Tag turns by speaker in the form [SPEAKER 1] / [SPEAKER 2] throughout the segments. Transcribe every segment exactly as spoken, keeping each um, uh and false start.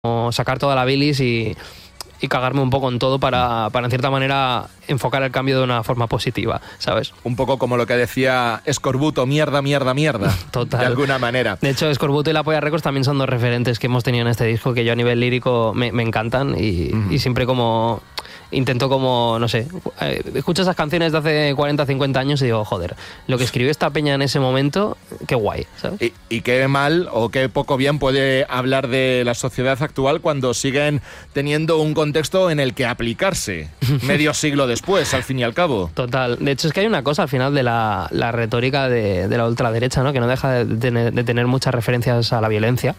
[SPEAKER 1] sacar toda la bilis y, y cagarme un poco en todo para, para, en cierta manera, enfocar el cambio de una forma positiva, ¿sabes?
[SPEAKER 2] Un poco como lo que decía Escorbuto, mierda, mierda, mierda.
[SPEAKER 1] Total.
[SPEAKER 2] De alguna manera.
[SPEAKER 1] De hecho, Escorbuto y La Polla Records también son dos referentes que hemos tenido en este disco que yo a nivel lírico me, me encantan y, uh-huh. y siempre como... Intento como, no sé, eh, escucho esas canciones de hace cuarenta, cincuenta años y digo, joder, lo que escribió esta peña en ese momento, qué guay, ¿sabes?
[SPEAKER 2] Y, y qué mal o qué poco bien puede hablar de la sociedad actual cuando siguen teniendo un contexto en el que aplicarse medio siglo después, al fin y al cabo.
[SPEAKER 1] Total. De hecho, es que hay una cosa al final de la, la retórica de, de la ultraderecha, ¿no? Que no deja de tener, de tener muchas referencias a la violencia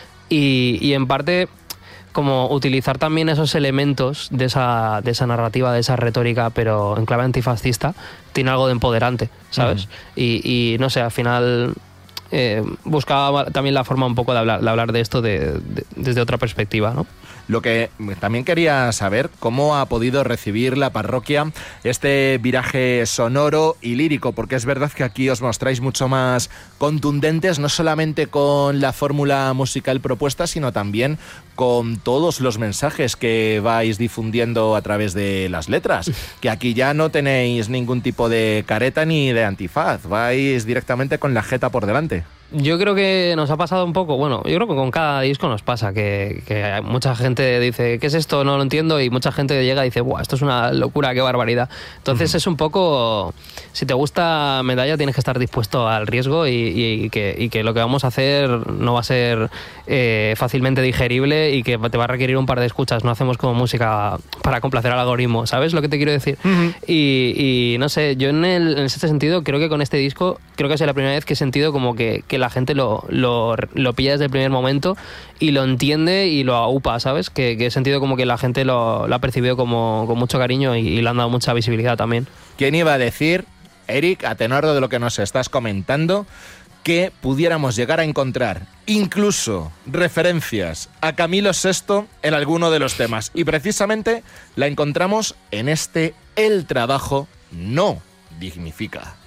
[SPEAKER 1] y, y en parte... como utilizar también esos elementos de esa, de esa narrativa, de esa retórica, pero en clave antifascista, tiene algo de empoderante, ¿sabes? Uh-huh. Y, y no sé, al final eh, buscaba también la forma un poco de hablar de, hablar de esto de, de, desde otra perspectiva, ¿no?
[SPEAKER 2] Lo que también quería saber, cómo ha podido recibir la parroquia este viraje sonoro y lírico, porque es verdad que aquí os mostráis mucho más contundentes, no solamente con la fórmula musical propuesta, sino también con todos los mensajes que vais difundiendo a través de las letras, que aquí ya no tenéis ningún tipo de careta ni de antifaz, vais directamente con la jeta por delante.
[SPEAKER 1] Yo creo que nos ha pasado un poco, bueno, yo creo que con cada disco nos pasa, que, que mucha gente dice, ¿qué es esto? No lo entiendo, y mucha gente llega y dice, ¡buah, esto es una locura, qué barbaridad! Entonces uh-huh. es un poco, si te gusta Medalla tienes que estar dispuesto al riesgo y, y, y, que, y que lo que vamos a hacer no va a ser eh, fácilmente digerible y que te va a requerir un par de escuchas, no hacemos como música para complacer al algoritmo, ¿sabes lo que te quiero decir? Uh-huh. Y, y no sé, yo en, el, en ese sentido creo que con este disco, creo que es la primera vez que he sentido como que, que la gente lo, lo, lo pilla desde el primer momento y lo entiende y lo aupa, ¿sabes? Que, que he sentido como que la gente lo, lo ha percibido como, con mucho cariño y, y le han dado mucha visibilidad también.
[SPEAKER 2] ¿Quién iba a decir, Eric, a tenor de lo que nos estás comentando, que pudiéramos llegar a encontrar incluso referencias a Camilo sexto en alguno de los temas? Y precisamente la encontramos en este El trabajo no dignifica.